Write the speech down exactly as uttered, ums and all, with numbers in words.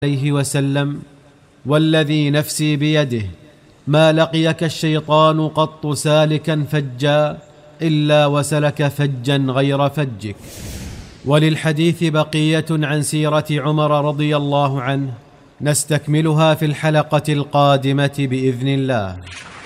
عليه وسلم: والذي نفسي بيده ما لقيك الشيطان قط سالكا فجا إلا وسلك فجا غير فجك. وللحديث بقية عن سيرة عمر رضي الله عنه نستكملها في الحلقة القادمة بإذن الله.